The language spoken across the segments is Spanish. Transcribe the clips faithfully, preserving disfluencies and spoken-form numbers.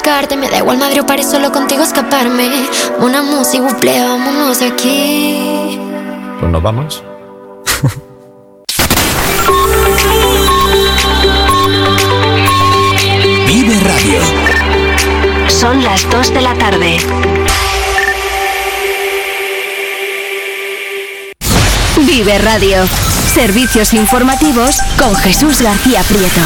buscarte. Me da igual Madrid o París, solo contigo escaparme. Una música, buple, vámonos de aquí. Pues nos vamos. Vive Radio. Son las dos de la tarde. Vive Radio. Servicios informativos con Jesús García Prieto.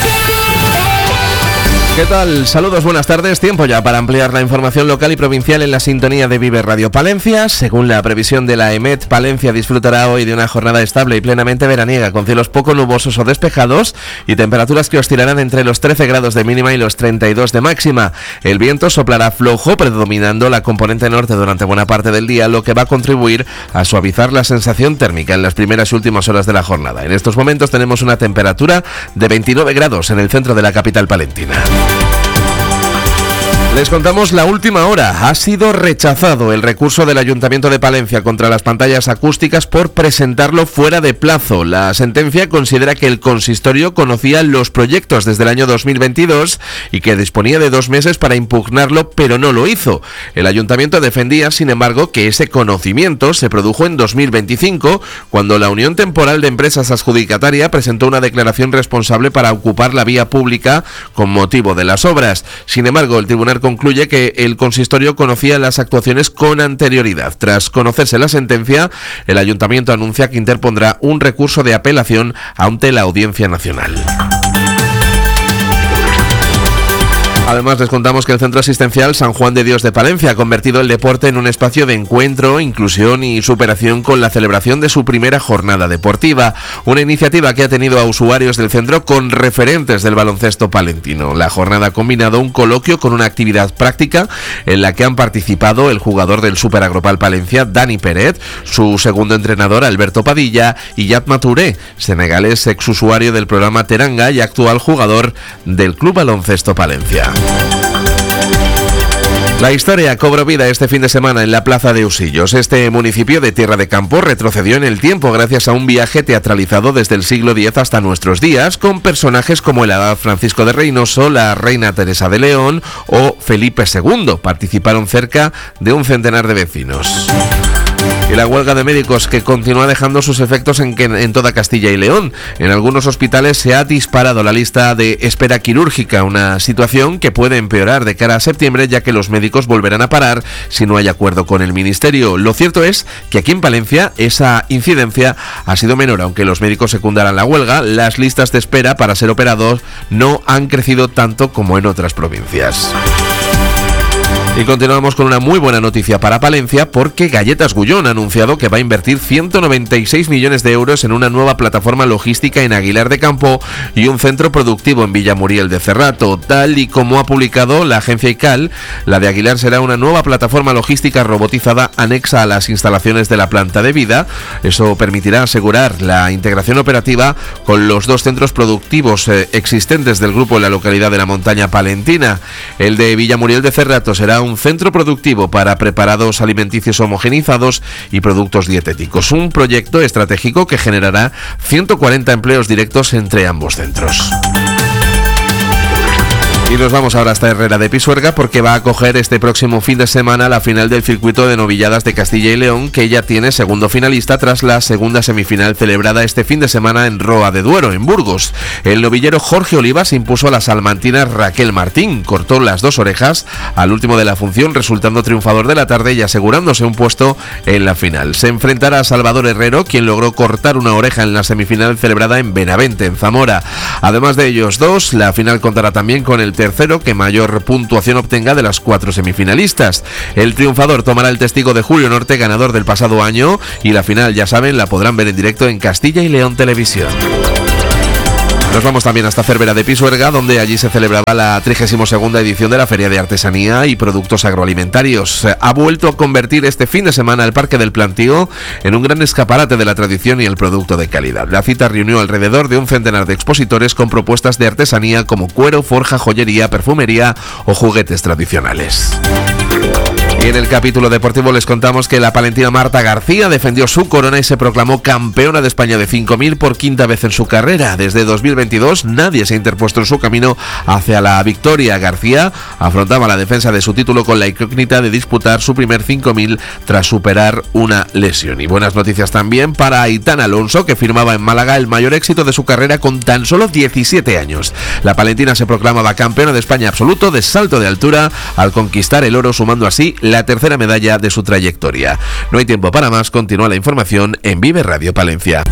¿Qué tal? Saludos, buenas tardes. Tiempo ya para ampliar la información local y provincial en la sintonía de Vive Radio Palencia. Según la previsión de la EMET, Palencia disfrutará hoy de una jornada estable y plenamente veraniega, con cielos poco nubosos o despejados y temperaturas que oscilarán entre los trece grados de mínima y los treinta y dos de máxima. El viento soplará flojo, predominando la componente norte durante buena parte del día, lo que va a contribuir a suavizar la sensación térmica en las primeras y últimas horas de la jornada. En estos momentos tenemos una temperatura de veintinueve grados en el centro de la capital palentina. Les contamos la última hora. Ha sido rechazado el recurso del Ayuntamiento de Palencia contra las pantallas acústicas por presentarlo fuera de plazo. La sentencia considera que el consistorio conocía los proyectos desde el año dos mil veintidós y que disponía de dos meses para impugnarlo, pero no lo hizo. El Ayuntamiento defendía, sin embargo, que ese conocimiento se produjo en dos mil veinticinco, cuando la Unión Temporal de Empresas Adjudicataria presentó una declaración responsable para ocupar la vía pública con motivo de las obras. Sin embargo, el Tribunal concluye que el consistorio conocía las actuaciones con anterioridad. Tras conocerse la sentencia, el Ayuntamiento anuncia que interpondrá un recurso de apelación ante la Audiencia Nacional. Además, les contamos que el Centro Asistencial San Juan de Dios de Palencia ha convertido el deporte en un espacio de encuentro, inclusión y superación con la celebración de su primera jornada deportiva. Una iniciativa que ha tenido a usuarios del centro con referentes del baloncesto palentino. La jornada ha combinado un coloquio con una actividad práctica en la que han participado el jugador del Super Agropal Palencia, Dani Pérez, su segundo entrenador, Alberto Padilla, y Yatma Touré, senegalés exusuario del programa Teranga y actual jugador del Club Baloncesto Palencia. La historia cobró vida este fin de semana en la plaza de Usillos. Este municipio de Tierra de Campo retrocedió en el tiempo gracias a un viaje teatralizado desde el siglo diez hasta nuestros días, con personajes como el abad Francisco de Reynoso, la reina Teresa de León o Felipe segundo. Participaron cerca de un centenar de vecinos. Y la huelga de médicos, que continúa dejando sus efectos en, que, en toda Castilla y León. En algunos hospitales se ha disparado la lista de espera quirúrgica, una situación que puede empeorar de cara a septiembre, ya que los médicos volverán a parar si no hay acuerdo con el Ministerio. Lo cierto es que aquí en Palencia esa incidencia ha sido menor, aunque los médicos secundaran la huelga. Las listas de espera para ser operados no han crecido tanto como en otras provincias. Y continuamos con una muy buena noticia para Palencia, porque Galletas Gullón ha anunciado que va a invertir ciento noventa y seis millones de euros en una nueva plataforma logística en Aguilar de Campo y un centro productivo en Villamuriel de Cerrato. Tal y como ha publicado la agencia I C A L, la de Aguilar será una nueva plataforma logística robotizada anexa a las instalaciones de la planta de Vida. Eso permitirá asegurar la integración operativa con los dos centros productivos eh, existentes del grupo en la localidad de la Montaña Palentina. El de Villamuriel de Cerrato será un centro productivo para preparados alimenticios homogenizados y productos dietéticos. Un proyecto estratégico que generará ciento cuarenta empleos directos entre ambos centros. Y nos vamos ahora hasta Herrera de Pisuerga, porque va a acoger este próximo fin de semana la final del circuito de novilladas de Castilla y León, que ya tiene segundo finalista tras la segunda semifinal celebrada este fin de semana en Roa de Duero, en Burgos. El novillero Jorge Olivas impuso a la salmantina Raquel Martín, cortó las dos orejas al último de la función, resultando triunfador de la tarde y asegurándose un puesto en la final. Se enfrentará a Salvador Herrero, quien logró cortar una oreja en la semifinal celebrada en Benavente, en Zamora. Además de ellos dos, la final contará también con el tercero que mayor puntuación obtenga de las cuatro semifinalistas. El triunfador tomará el testigo de Julio Norte, ganador del pasado año, y la final, ya saben, la podrán ver en directo en Castilla y León Televisión. Nos vamos también hasta Cervera de Pisuerga, donde allí se celebraba la trigésima segunda edición de la Feria de Artesanía y Productos Agroalimentarios. Ha vuelto a convertir este fin de semana el Parque del Plantío en un gran escaparate de la tradición y el producto de calidad. La cita reunió alrededor de un centenar de expositores con propuestas de artesanía como cuero, forja, joyería, perfumería o juguetes tradicionales. Y en el capítulo deportivo les contamos que la palentina Marta García defendió su corona y se proclamó campeona de España de cinco mil por quinta vez en su carrera. Desde dos mil veintidós nadie se ha interpuesto en su camino hacia la victoria. García afrontaba la defensa de su título con la incógnita de disputar su primer cinco mil tras superar una lesión. Y buenas noticias también para Aitana Alonso, que firmaba en Málaga el mayor éxito de su carrera con tan solo diecisiete años. La palentina se proclamaba campeona de España absoluto de salto de altura al conquistar el oro, sumando así la tercera medalla de su trayectoria. No hay tiempo para más, continúa la información en Vive Radio Palencia.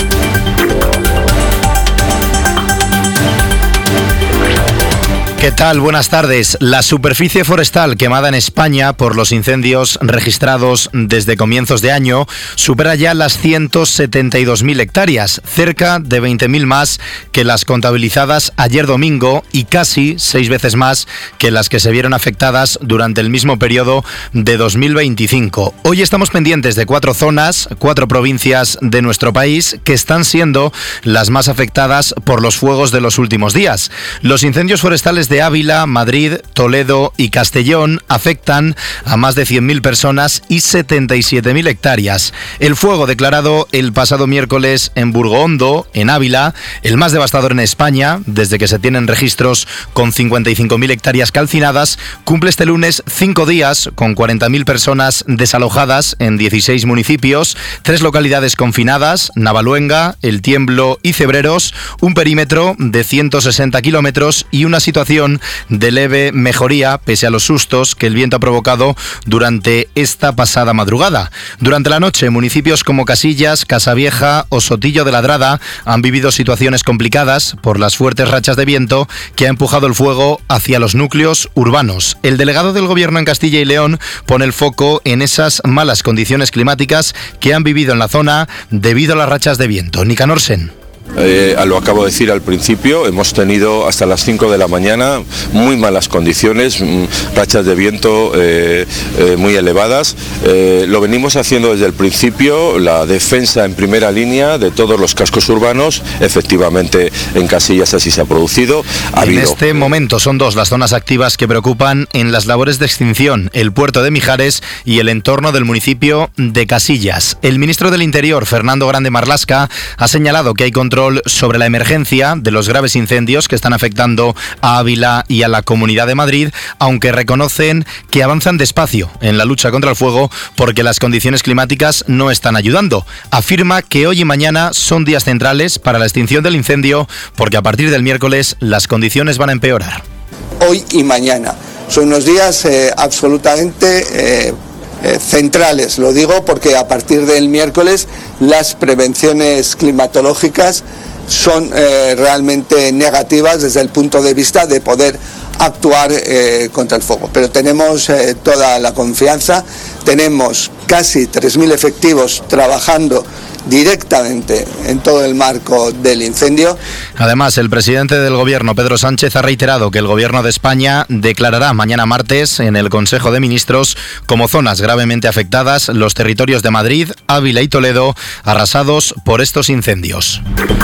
¿Qué tal? Buenas tardes. La superficie forestal quemada en España por los incendios registrados desde comienzos de año supera ya las ciento setenta y dos mil hectáreas, cerca de veinte mil más que las contabilizadas ayer domingo y casi seis veces más que las que se vieron afectadas durante el mismo periodo de dos mil veinticinco. Hoy estamos pendientes de cuatro zonas, cuatro provincias de nuestro país que están siendo las más afectadas por los fuegos de los últimos días. Los incendios forestales de Ávila, Madrid, Toledo y Castellón afectan a más de cien mil personas y setenta y siete mil hectáreas. El fuego declarado el pasado miércoles en Burgohondo, en Ávila, el más devastador en España, desde que se tienen registros con cincuenta y cinco mil hectáreas calcinadas, cumple este lunes cinco días con cuarenta mil personas desalojadas en dieciséis municipios, tres localidades confinadas, Navaluenga, El Tiemblo y Cebreros, un perímetro de ciento sesenta kilómetros y una situación de leve mejoría pese a los sustos que el viento ha provocado durante esta pasada madrugada. Durante la noche, municipios como Casillas, Casavieja o Sotillo de Ladrada han vivido situaciones complicadas por las fuertes rachas de viento que ha empujado el fuego hacia los núcleos urbanos. El delegado del Gobierno en Castilla y León pone el foco en esas malas condiciones climáticas que han vivido en la zona debido a las rachas de viento. Nicanor Sen. Eh, lo acabo de decir al principio, hemos tenido hasta las cinco de la mañana muy malas condiciones, rachas de viento eh, eh, muy elevadas. Eh, lo venimos haciendo desde el principio, la defensa en primera línea de todos los cascos urbanos. Efectivamente en Casillas así se ha producido. Ha en habido... este momento son dos las zonas activas que preocupan en las labores de extinción, el puerto de Mijares y el entorno del municipio de Casillas. El ministro del Interior, Fernando Grande Marlaska, ha señalado que hay control sobre la emergencia de los graves incendios que están afectando a Ávila y a la Comunidad de Madrid, aunque reconocen que avanzan despacio en la lucha contra el fuego porque las condiciones climáticas no están ayudando. Afirma que hoy y mañana son días centrales para la extinción del incendio porque a partir del miércoles las condiciones van a empeorar. Hoy y mañana son unos días eh, absolutamente... Eh, Eh, centrales, lo digo porque a partir del miércoles las prevenciones climatológicas son eh, realmente negativas desde el punto de vista de poder actuar eh, contra el fuego, pero tenemos eh, toda la confianza, tenemos casi tres mil efectivos trabajando directamente en todo el marco del incendio. Además, el presidente del Gobierno, Pedro Sánchez, ha reiterado que el Gobierno de España declarará mañana martes en el Consejo de Ministros como zonas gravemente afectadas los territorios de Madrid, Ávila y Toledo, arrasados por estos incendios.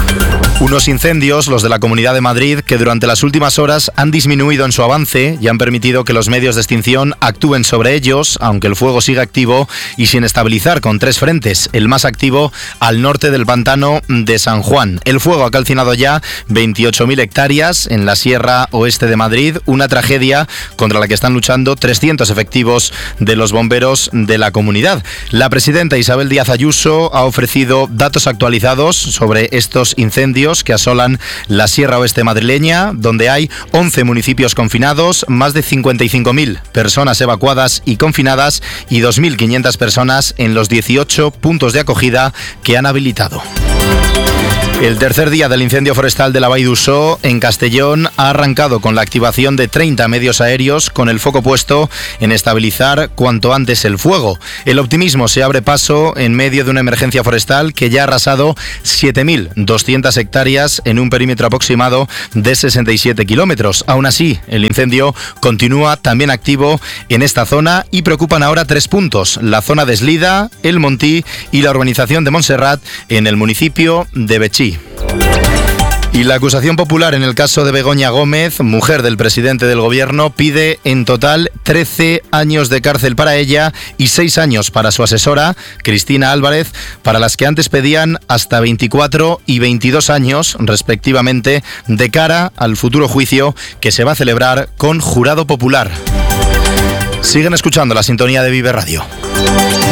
Unos incendios, los de la Comunidad de Madrid, que durante las últimas horas han disminuido en su avance y han permitido que los medios de extinción actúen sobre ellos, aunque el fuego siga activo y sin estabilizar, con tres frentes, el más activo al norte del pantano de San Juan. El fuego ha calcinado ya veintiocho mil hectáreas en la Sierra Oeste de Madrid, una tragedia contra la que están luchando trescientos efectivos de los bomberos de la comunidad. La presidenta Isabel Díaz Ayuso ha ofrecido datos actualizados sobre estos incendios que asolan la Sierra Oeste madrileña, donde hay once municipios confinados, más de cincuenta y cinco mil personas evacuadas y confinadas y dos mil quinientas personas en los dieciocho puntos de acogida que han habilitado. El tercer día del incendio forestal de la Vall d'Uixó en Castellón ha arrancado con la activación de treinta medios aéreos con el foco puesto en estabilizar cuanto antes el fuego. El optimismo se abre paso en medio de una emergencia forestal que ya ha arrasado siete mil doscientas hectáreas en un perímetro aproximado de sesenta y siete kilómetros. Aún así, el incendio continúa también activo en esta zona y preocupan ahora tres puntos: la zona de Eslida, el Montí y la urbanización de Montserrat en el municipio de Betxí. Y la acusación popular en el caso de Begoña Gómez, mujer del presidente del gobierno, pide en total trece años de cárcel para ella y seis años para su asesora, Cristina Álvarez, para las que antes pedían hasta veinticuatro y veintidós años, respectivamente, de cara al futuro juicio que se va a celebrar con jurado popular. Siguen escuchando la sintonía de Vive Radio.